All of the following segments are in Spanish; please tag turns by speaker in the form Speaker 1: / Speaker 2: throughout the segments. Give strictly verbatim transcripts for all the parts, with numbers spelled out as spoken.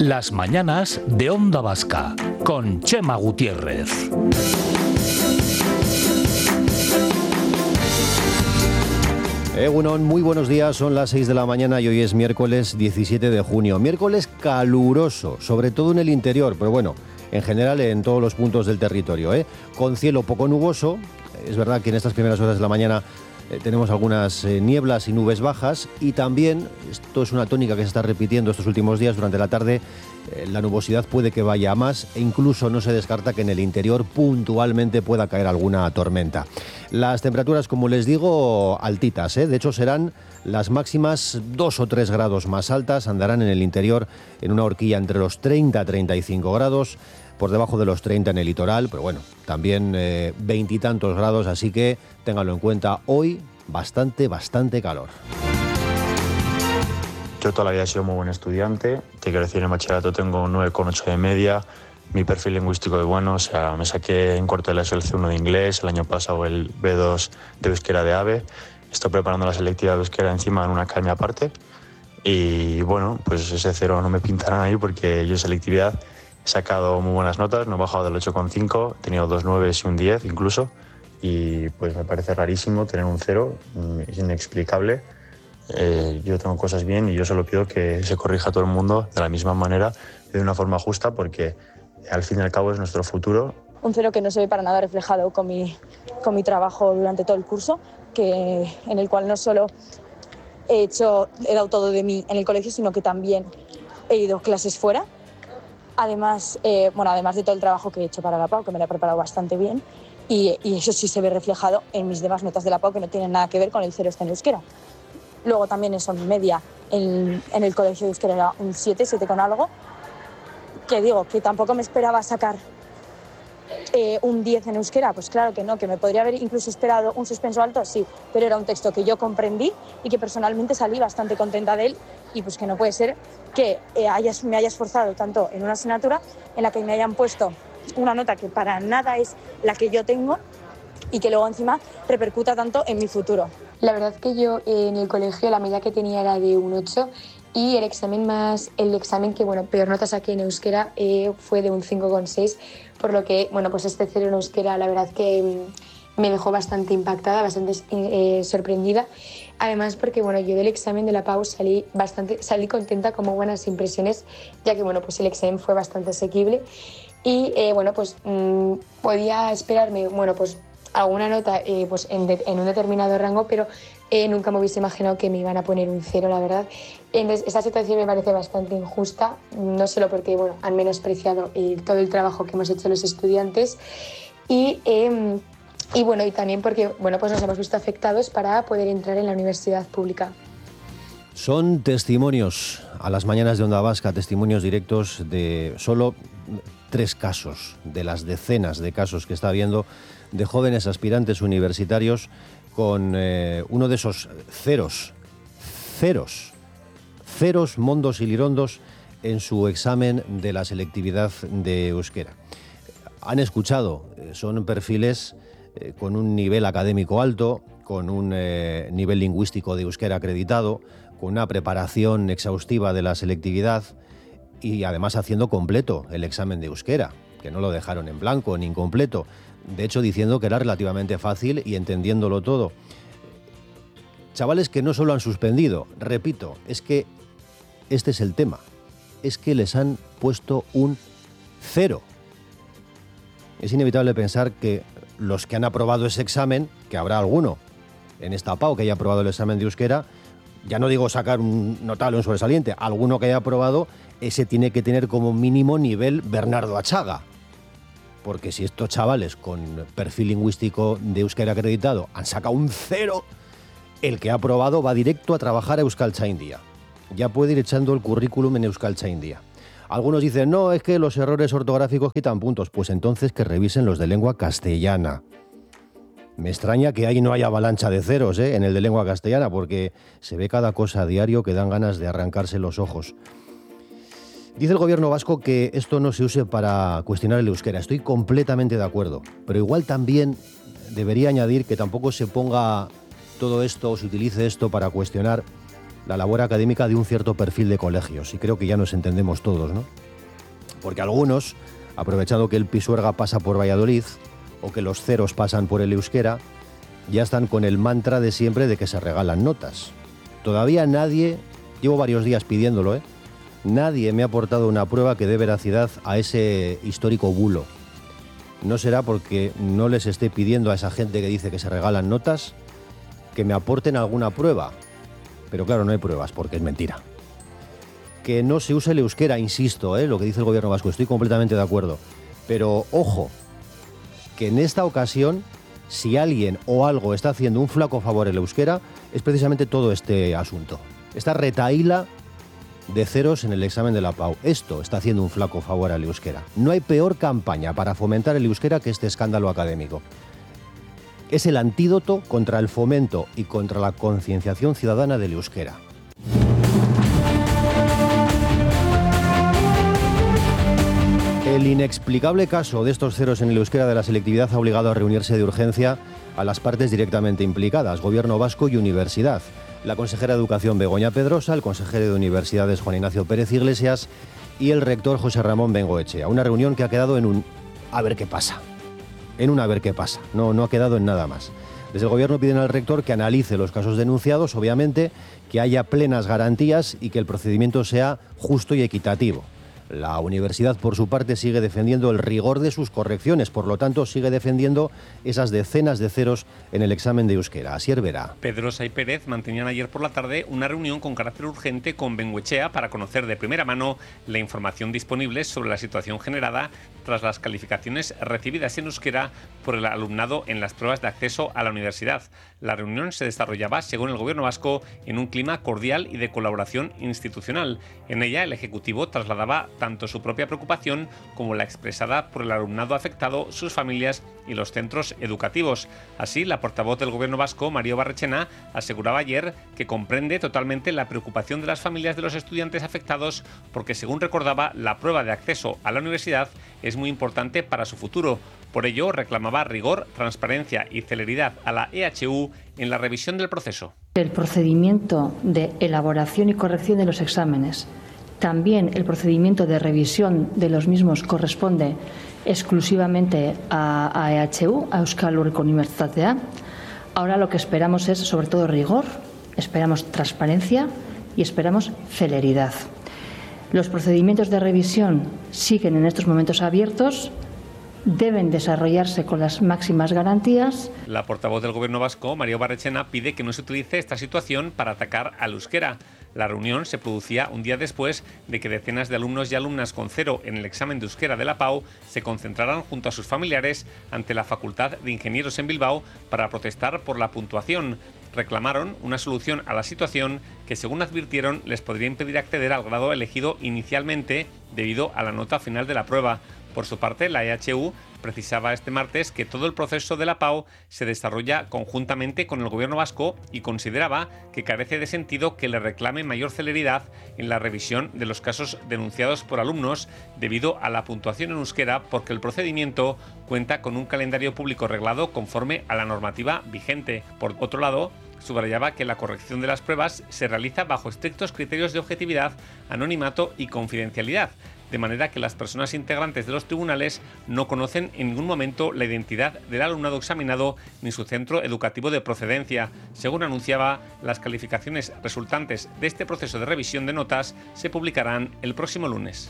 Speaker 1: Las mañanas de Onda Vasca, con Chema Gutiérrez.
Speaker 2: Egunon, muy buenos días, son las seis de la mañana y hoy es miércoles diecisiete de junio. Miércoles caluroso, sobre todo en el interior, pero bueno, en general en todos los puntos del territorio, ¿eh? Con cielo poco nuboso. Es verdad que en estas primeras horas de la mañana eh, tenemos algunas eh, nieblas y nubes bajas, y también, esto es una tónica que se está repitiendo estos últimos días, durante la tarde eh, la nubosidad puede que vaya a más, e incluso no se descarta que en el interior puntualmente pueda caer alguna tormenta. Las temperaturas, como les digo, altitas, ¿eh? De hecho serán las máximas dos o tres grados más altas, andarán en el interior en una horquilla entre los treinta a treinta y cinco grados, por debajo de los treinta en el litoral, pero bueno, también veintitantos grados, así que ténganlo en cuenta, hoy bastante, bastante calor.
Speaker 3: Yo toda la vida he sido muy buen estudiante, te quiero decir, en el bachillerato tengo un nueve coma ocho de media, mi perfil lingüístico es bueno, o sea, me saqué en cuarto de la E S O el C uno de inglés, el año pasado el B dos de euskera de AVE, estoy preparando la selectividad de euskera encima en una academia aparte, y bueno, pues ese cero no me pintarán ahí porque yo selectividad he sacado muy buenas notas, no he bajado del ocho coma cinco, he tenido dos nueve y un diez incluso, y pues me parece rarísimo tener un cero, es inexplicable. Eh, yo tengo cosas bien y yo solo pido que se corrija a todo el mundo de la misma manera, de una forma justa, porque al fin y al cabo es nuestro futuro.
Speaker 4: Un cero que no se ve para nada reflejado con mi, con mi trabajo durante todo el curso, que, en el cual no solo he, hecho, he dado todo de mí en el colegio, sino que también he ido a clases fuera. Además, eh, bueno, además de todo el trabajo que he hecho para la P A U, que me la he preparado bastante bien, y, y eso sí se ve reflejado en mis demás notas de la P A U, que no tienen nada que ver con el cero este en euskera. Luego también eso, mi media en, en el colegio de euskera era un siete, siete con algo, que digo, que tampoco me esperaba sacar eh, un diez en euskera, pues claro que no, que me podría haber incluso esperado un suspenso alto, sí, pero era un texto que yo comprendí y que personalmente salí bastante contenta de él, y pues que no puede ser que eh, hayas, me haya esforzado tanto en una asignatura en la que me hayan puesto una nota que para nada es la que yo tengo y que luego encima repercuta tanto en mi futuro.
Speaker 5: La verdad que yo eh, en el colegio la media que tenía era de un ocho, y el examen más el examen que bueno peor nota saqué en euskera eh, fue de un cinco coma seis, por lo que bueno pues este cero en euskera la verdad que mm, me dejó bastante impactada, bastante eh, sorprendida. Además porque bueno yo del examen de la P A U salí bastante salí contenta, con muy buenas impresiones, ya que bueno pues el examen fue bastante asequible y eh, bueno pues mmm, podía esperarme bueno pues alguna nota eh, pues en, de, en un determinado rango, pero eh, nunca me hubiese imaginado que me iban a poner un cero, la verdad. Entonces, esta situación me parece bastante injusta, no solo porque bueno, han menospreciado eh, todo el trabajo que hemos hecho los estudiantes, y, eh, y, bueno, y también porque bueno, pues nos hemos visto afectados para poder entrar en la universidad pública.
Speaker 2: Son testimonios a las mañanas de Onda Vasca, testimonios directos de solo tres casos, de las decenas de casos que está habiendo de jóvenes aspirantes universitarios con eh, uno de esos ceros, ceros, ceros mondos y lirondos en su examen de la selectividad de euskera. Han escuchado, son perfiles eh, con un nivel académico alto, con un eh, nivel lingüístico de euskera acreditado, con una preparación exhaustiva de la selectividad y además haciendo completo el examen de euskera, que no lo dejaron en blanco ni incompleto. De hecho, diciendo que era relativamente fácil y entendiéndolo todo. Chavales que no solo han suspendido, repito, es que este es el tema, es que les han puesto un cero. Es inevitable pensar que los que han aprobado ese examen, que habrá alguno en esta P A U que haya aprobado el examen de euskera, ya no digo sacar un notable o un sobresaliente, alguno que haya aprobado, ese tiene que tener como mínimo nivel Bernardo Achaga. Porque si estos chavales con perfil lingüístico de euskera acreditado han sacado un cero, el que ha aprobado va directo a trabajar a Euskaltzaindia. Ya puede ir echando el currículum en Euskaltzaindia. Algunos dicen, no, es que los errores ortográficos quitan puntos. Pues entonces que revisen los de lengua castellana. Me extraña que ahí no haya avalancha de ceros, ¿eh? En el de lengua castellana, porque se ve cada cosa a diario que dan ganas de arrancarse los ojos. Dice el gobierno vasco que esto no se use para cuestionar el euskera. Estoy completamente de acuerdo, pero igual también debería añadir que tampoco se ponga todo esto o se utilice esto para cuestionar la labor académica de un cierto perfil de colegios, y creo que ya nos entendemos todos, ¿no? Porque algunos, aprovechando que el Pisuerga pasa por Valladolid o que los ceros pasan por el euskera, ya están con el mantra de siempre de que se regalan notas. Todavía nadie, llevo varios días pidiéndolo, ¿eh? Nadie me ha aportado una prueba que dé veracidad a ese histórico bulo. No será porque no les esté pidiendo a esa gente que dice que se regalan notas que me aporten alguna prueba. Pero claro, no hay pruebas porque es mentira. Que no se use el euskera, insisto, ¿eh? Lo que dice el gobierno vasco, estoy completamente de acuerdo. Pero ojo, que en esta ocasión, si alguien o algo está haciendo un flaco favor al euskera, es precisamente todo este asunto. Esta retahíla de ceros en el examen de la P A U. Esto está haciendo un flaco favor al euskera. No hay peor campaña para fomentar el euskera que este escándalo académico. Es el antídoto contra el fomento y contra la concienciación ciudadana del euskera. El inexplicable caso de estos ceros en el euskera de la selectividad ha obligado a reunirse de urgencia a las partes directamente implicadas, Gobierno vasco y Universidad. La consejera de Educación Begoña Pedrosa, el consejero de Universidades Juan Ignacio Pérez Iglesias y el rector José Ramón Bengoechea. Una reunión que ha quedado en un a ver qué pasa. En un a ver qué pasa. No, no ha quedado en nada más. Desde el Gobierno piden al rector que analice los casos denunciados, obviamente, que haya plenas garantías y que el procedimiento sea justo y equitativo. La universidad, por su parte, sigue defendiendo el rigor de sus correcciones, por lo tanto, sigue defendiendo esas decenas de ceros en el examen de euskera. Asier Vera.
Speaker 6: Pedrosa y Pérez mantenían ayer por la tarde una reunión con carácter urgente con Bengoechea para conocer de primera mano la información disponible sobre la situación generada tras las calificaciones recibidas en euskera por el alumnado en las pruebas de acceso a la universidad. La reunión se desarrollaba, según el Gobierno vasco, en un clima cordial y de colaboración institucional. En ella, el Ejecutivo trasladaba tanto su propia preocupación como la expresada por el alumnado afectado, sus familias y los centros educativos. Así, la portavoz del Gobierno vasco, Mario Barrechena, aseguraba ayer que comprende totalmente la preocupación de las familias de los estudiantes afectados porque, según recordaba, la prueba de acceso a la universidad es muy importante para su futuro. Por ello, reclamaba rigor, transparencia y celeridad a la E H U en la revisión del proceso.
Speaker 7: El procedimiento de elaboración y corrección de los exámenes, también el procedimiento de revisión de los mismos corresponde exclusivamente a, a E H U, a Euskal Herriko Unibertsitatea. Ahora lo que esperamos es, sobre todo, rigor, esperamos transparencia y esperamos celeridad. Los procedimientos de revisión siguen en estos momentos abiertos, deben desarrollarse con las máximas garantías.
Speaker 6: La portavoz del Gobierno vasco, Mario Barrechena, pide que no se utilice esta situación para atacar al euskera. La reunión se producía un día después de que decenas de alumnos y alumnas con cero en el examen de euskera de la P A U se concentraran junto a sus familiares ante la Facultad de Ingenieros en Bilbao para protestar por la puntuación. Reclamaron una solución a la situación que, según advirtieron, les podría impedir acceder al grado elegido inicialmente debido a la nota final de la prueba. Por su parte, la E H U precisaba este martes que todo el proceso de la P A U se desarrolla conjuntamente con el Gobierno vasco y consideraba que carece de sentido que le reclame mayor celeridad en la revisión de los casos denunciados por alumnos debido a la puntuación en euskera, porque el procedimiento cuenta con un calendario público reglado conforme a la normativa vigente. Por otro lado, subrayaba que la corrección de las pruebas se realiza bajo estrictos criterios de objetividad, anonimato y confidencialidad, de manera que las personas integrantes de los tribunales no conocen en ningún momento la identidad del alumnado examinado ni su centro educativo de procedencia. Según anunciaba, las calificaciones resultantes de este proceso de revisión de notas se publicarán el próximo lunes.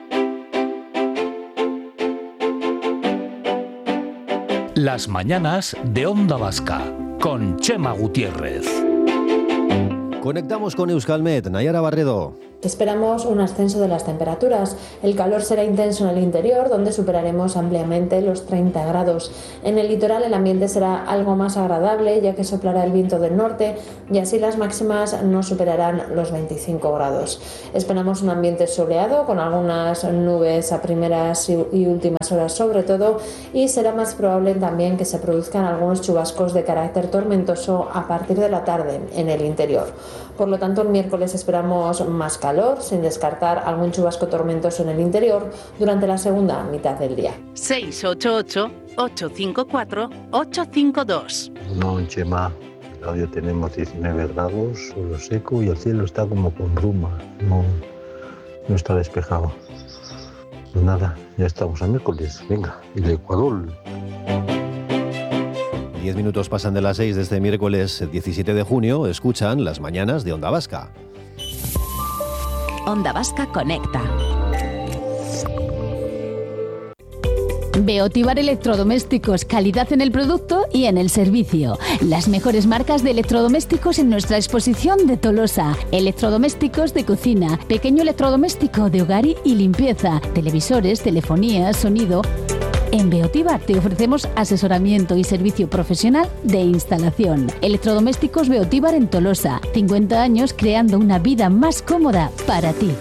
Speaker 1: Las mañanas de Onda Vasca con Chema Gutiérrez.
Speaker 2: Conectamos con Euskalmet. Nayara Barredo.
Speaker 8: Esperamos un ascenso de las temperaturas. El calor será intenso en el interior, donde superaremos ampliamente los treinta grados. En el litoral el ambiente será algo más agradable, ya que soplará el viento del norte y así las máximas no superarán los veinticinco grados. Esperamos un ambiente soleado, con algunas nubes a primeras y últimas horas sobre todo, y será más probable también que se produzcan algunos chubascos de carácter tormentoso a partir de la tarde en el interior. Por lo tanto, el miércoles esperamos más calor, sin descartar algún chubasco tormentoso en el interior durante la segunda mitad del día.
Speaker 9: seis ocho ocho, ocho cinco cuatro, ocho cinco dos.
Speaker 10: No, Chema,
Speaker 9: Hoy tenemos diecinueve grados, suelo seco y el cielo está como con bruma, no, no está despejado. Pues nada, ya estamos a miércoles, venga, y el Ecuador.
Speaker 2: Diez minutos pasan de las seis de este miércoles diecisiete de junio, escuchan las mañanas de Onda Vasca.
Speaker 10: Onda Vasca Conecta.
Speaker 11: Beotibar Electrodomésticos, calidad en el producto y en el servicio. Las mejores marcas de electrodomésticos en nuestra exposición de Tolosa. Electrodomésticos de cocina, pequeño electrodoméstico de hogar y limpieza, televisores, telefonía, sonido. En Beotibar te ofrecemos asesoramiento y servicio profesional de instalación. Electrodomésticos Beotibar en Tolosa. cincuenta años creando una vida más cómoda para ti.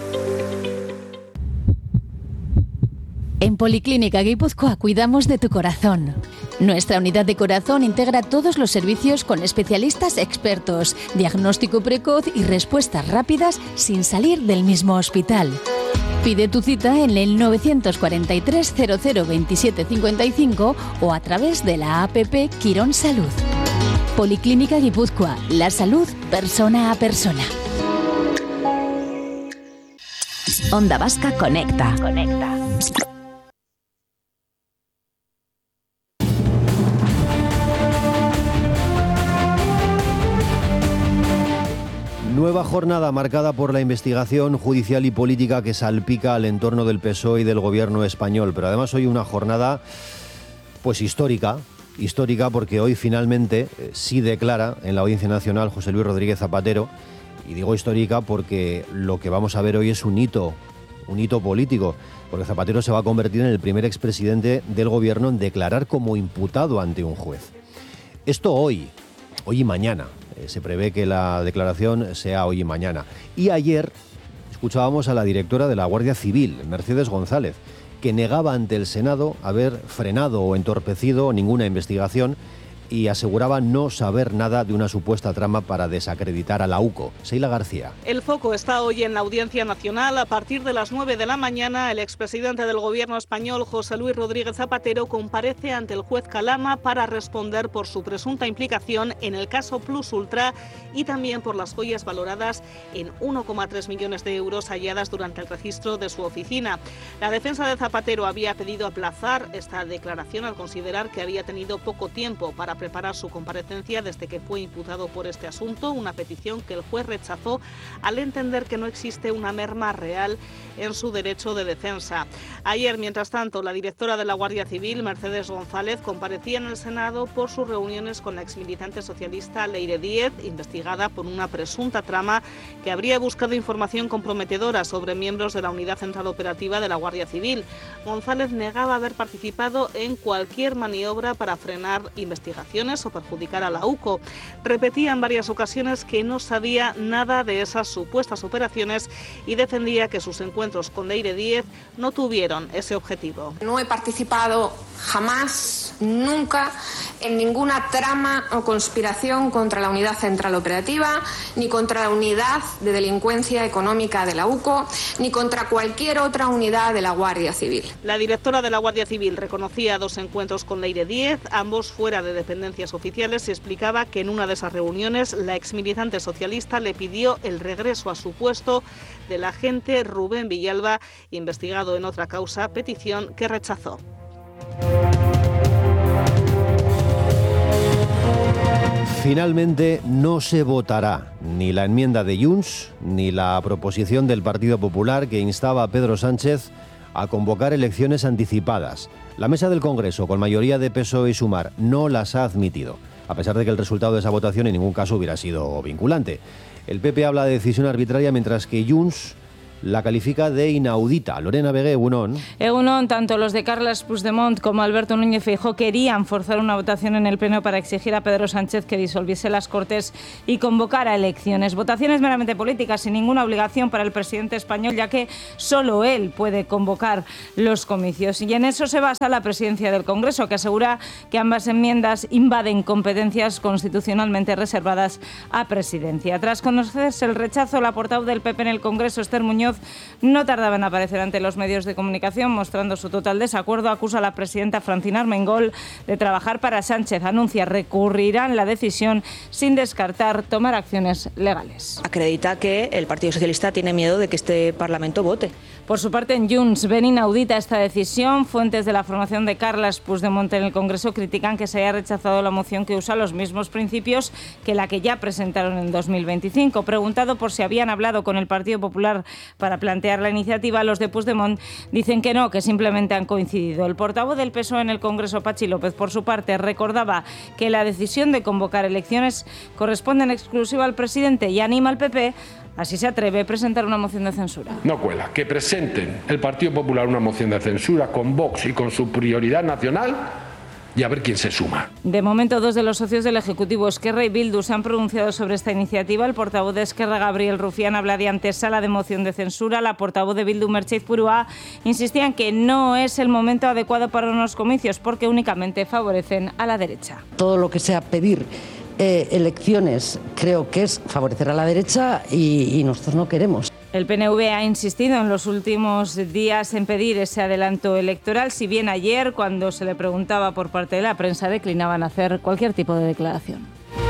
Speaker 11: En Policlínica Guipúzcoa cuidamos de tu corazón. Nuestra unidad de corazón integra todos los servicios con especialistas expertos, diagnóstico precoz y respuestas rápidas sin salir del mismo hospital. Pide tu cita en el nueve cuatro tres cero cero veintisiete cincuenta y cinco o a través de la app Quirón Salud. Policlínica Guipúzcoa, la salud persona a persona.
Speaker 10: Onda Vasca Conecta.
Speaker 11: Conecta.
Speaker 2: Nueva jornada marcada por la investigación judicial y política que salpica al entorno del P S O E y del gobierno español. Pero además hoy una jornada pues histórica, histórica porque hoy finalmente eh, sí declara en la Audiencia Nacional José Luis Rodríguez Zapatero. Y digo histórica porque lo que vamos a ver hoy es un hito, un hito político, porque Zapatero se va a convertir en el primer expresidente del gobierno en declarar como imputado ante un juez. Esto hoy, hoy y mañana. Se prevé que la declaración sea hoy y mañana. Y ayer escuchábamos a la directora de la Guardia Civil, Mercedes González, que negaba ante el Senado haber frenado o entorpecido ninguna investigación y aseguraba no saber nada de una supuesta trama para desacreditar a la UCO. Seila García.
Speaker 12: El foco está hoy en la Audiencia Nacional. A partir de las nueve de la mañana, el expresidente del Gobierno español, José Luis Rodríguez Zapatero, comparece ante el juez Calama para responder por su presunta implicación en el caso Plus Ultra y también por las joyas valoradas en uno coma tres millones de euros halladas durante el registro de su oficina. La defensa de Zapatero había pedido aplazar esta declaración al considerar que había tenido poco tiempo para preparar su comparecencia desde que fue imputado por este asunto, una petición que el juez rechazó al entender que no existe una merma real en su derecho de defensa. Ayer, mientras tanto, la directora de la Guardia Civil, Mercedes González, comparecía en el Senado por sus reuniones con la exmilitante socialista Leire Díez, investigada por una presunta trama que habría buscado información comprometedora sobre miembros de la Unidad Central Operativa de la Guardia Civil. González negaba haber participado en cualquier maniobra para frenar investigaciones o perjudicar a la UCO. Repetía en varias ocasiones que no sabía nada de esas supuestas operaciones y defendía que sus encuentros con Leire Díez no tuvieron ese objetivo.
Speaker 13: No he participado jamás, nunca, en ninguna trama o conspiración contra la Unidad Central Operativa, ni contra la Unidad de Delincuencia Económica de la UCO, ni contra cualquier otra unidad de la Guardia Civil.
Speaker 12: La directora de la Guardia Civil reconocía dos encuentros con Leire Díez, ambos fuera de dependencias oficiales, y explicaba que en una de esas reuniones la exmilitante socialista le pidió el regreso a su puesto del agente Rubén Villalba, investigado en otra causa, petición que rechazó.
Speaker 2: Finalmente no se votará ni la enmienda de Junts ni la proposición del Partido Popular que instaba a Pedro Sánchez a convocar elecciones anticipadas. La mesa del Congreso, con mayoría de P S O E y Sumar, no las ha admitido, a pesar de que el resultado de esa votación en ningún caso hubiera sido vinculante. El P P habla de decisión arbitraria, mientras que Junts la califica de inaudita. Lorena Vegué, Egunon.
Speaker 14: Egunon, tanto los de Carles Puigdemont como Alberto Núñez Feijóo querían forzar una votación en el Pleno para exigir a Pedro Sánchez que disolviese las Cortes y convocara elecciones. Votaciones meramente políticas, sin ninguna obligación para el presidente español, ya que solo él puede convocar los comicios. Y en eso se basa la presidencia del Congreso, que asegura que ambas enmiendas invaden competencias constitucionalmente reservadas a presidencia. Tras conocerse el rechazo, la portavoz del P P en el Congreso, Esther Muñoz, Muñoz no tardaba en aparecer ante los medios de comunicación mostrando su total desacuerdo. Acusa a la presidenta Francina Armengol de trabajar para Sánchez. Anuncia recurrirán la decisión sin descartar tomar acciones legales.
Speaker 15: Acredita que el Partido Socialista tiene miedo de que este Parlamento vote.
Speaker 14: Por su parte, en Junts ven inaudita esta decisión. Fuentes de la formación de Carles Puigdemont en el Congreso critican que se haya rechazado la moción que usa los mismos principios que la que ya presentaron en dos mil veinticinco. Preguntado por si habían hablado con el Partido Popular para plantear la iniciativa, los de Puigdemont dicen que no, que simplemente han coincidido. El portavoz del P S O E en el Congreso, Patxi López, por su parte, recordaba que la decisión de convocar elecciones corresponde en exclusiva al presidente y anima al P P así se atreve a presentar una moción de censura.
Speaker 16: No cuela. Que presenten el Partido Popular una moción de censura con Vox y con su prioridad nacional y a ver quién se suma.
Speaker 14: De momento, dos de los socios del Ejecutivo, Esquerra y Bildu, se han pronunciado sobre esta iniciativa. El portavoz de Esquerra, Gabriel Rufián, habla de antesala de moción de censura. La portavoz de Bildu, Merche Izpurua, insistía en que no es el momento adecuado para unos comicios porque únicamente favorecen a la derecha.
Speaker 17: Todo lo que sea pedir Eh, elecciones creo que es favorecer a la derecha y, y nosotros no queremos.
Speaker 14: El P N V ha insistido en los últimos días en pedir ese adelanto electoral, si bien ayer, cuando se le preguntaba por parte de la prensa, declinaban hacer cualquier tipo de declaración.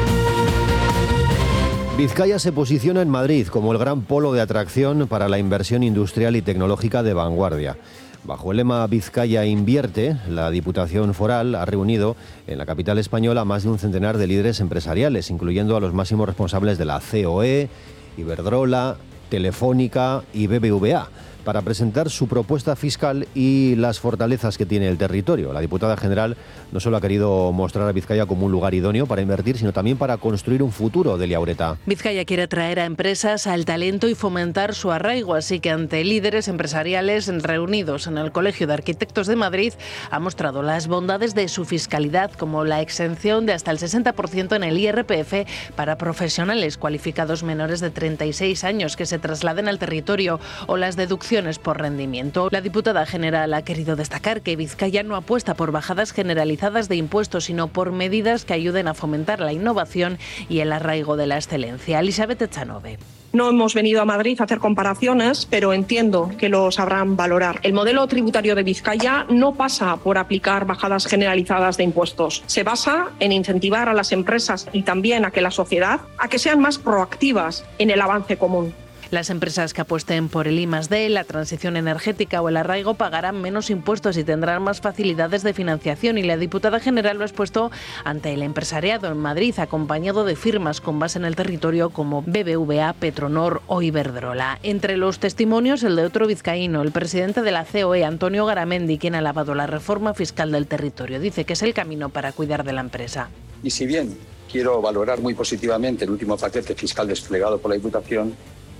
Speaker 2: Vizcaya se posiciona en Madrid como el gran polo de atracción para la inversión industrial y tecnológica de vanguardia. Bajo el lema Vizcaya invierte, la Diputación Foral ha reunido en la capital española a más de un centenar de líderes empresariales, incluyendo a los máximos responsables de la C O E, Iberdrola, Telefónica y B B V A, para presentar su propuesta fiscal y las fortalezas que tiene el territorio. La diputada general no solo ha querido mostrar a Vizcaya como un lugar idóneo para invertir, sino también para construir un futuro. Delia Ureta.
Speaker 18: Vizcaya quiere atraer a empresas, al talento y fomentar su arraigo, así que ante líderes empresariales reunidos en el Colegio de Arquitectos de Madrid ha mostrado las bondades de su fiscalidad, como la exención de hasta el sesenta por ciento en el I R P F para profesionales cualificados menores de treinta y seis años que se trasladen al territorio, o las deducciones por rendimiento. La diputada general ha querido destacar que Vizcaya no apuesta por bajadas generalizadas de impuestos, sino por medidas que ayuden a fomentar la innovación y el arraigo de la excelencia. Elizabeth Echanove.
Speaker 19: No hemos venido a Madrid a hacer comparaciones, pero entiendo que lo sabrán valorar. El modelo tributario de Vizcaya no pasa por aplicar bajadas generalizadas de impuestos. Se basa en incentivar a las empresas y también a que la sociedad a que sean más proactivas en el avance común.
Speaker 18: Las empresas que apuesten por el I más D, la transición energética o el arraigo pagarán menos impuestos y tendrán más facilidades de financiación, y la diputada general lo ha expuesto ante el empresariado en Madrid, acompañado de firmas con base en el territorio como B B V A, Petronor o Iberdrola. Entre los testimonios, el de otro vizcaíno, el presidente de la C O E, Antonio Garamendi, quien ha alabado la reforma fiscal del territorio. Dice que es el camino para cuidar de la empresa.
Speaker 20: Y si bien quiero valorar muy positivamente el último paquete fiscal desplegado por la Diputación,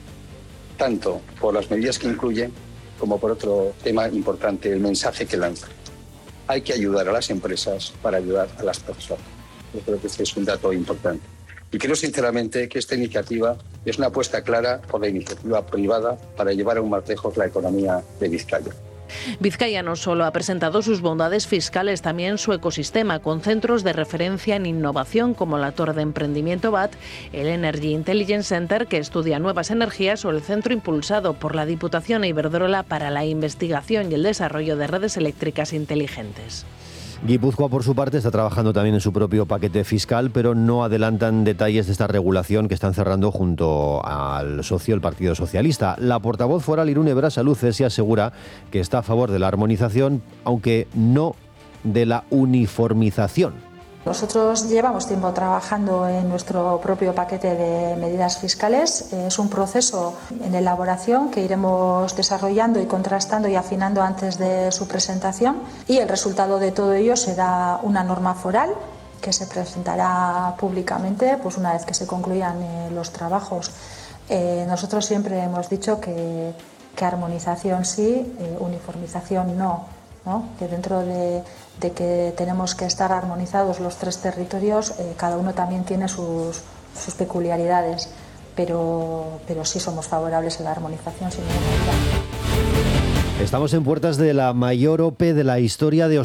Speaker 20: tanto por las medidas que incluye como por otro tema importante, el mensaje que lanza. Hay que ayudar a las empresas para ayudar a las personas. Yo creo que este es un dato importante. Y creo sinceramente que esta iniciativa es una apuesta clara por la iniciativa privada para llevar aún más lejos la economía de Vizcaya.
Speaker 18: Vizcaya no solo ha presentado sus bondades fiscales, también su ecosistema, con centros de referencia en innovación como la Torre de Emprendimiento B A T, el Energy Intelligence Center, que estudia nuevas energías, o el centro impulsado por la Diputación e Iberdrola para la investigación y el desarrollo de redes eléctricas inteligentes.
Speaker 2: Guipúzcoa, por su parte, está trabajando también en su propio paquete fiscal, pero no adelantan detalles de esta regulación que están cerrando junto al socio, el Partido Socialista. La portavoz foral Irune Berasaluze se asegura que está a favor de la armonización, aunque no de la uniformización.
Speaker 21: Nosotros llevamos tiempo trabajando en nuestro propio paquete de medidas fiscales. Es un proceso en elaboración que iremos desarrollando y contrastando y afinando antes de su presentación, y el resultado de todo ello será una norma foral que se presentará públicamente pues una vez que se concluyan eh, los trabajos. Eh, nosotros siempre hemos dicho que, que armonización sí, eh, uniformización no, ¿no? Que dentro de de que tenemos que estar armonizados los tres territorios, eh, cada uno también tiene sus, sus peculiaridades, pero, pero sí somos favorables a la armonización sin ninguna duda.
Speaker 2: Estamos en puertas de la mayor O P E de la historia de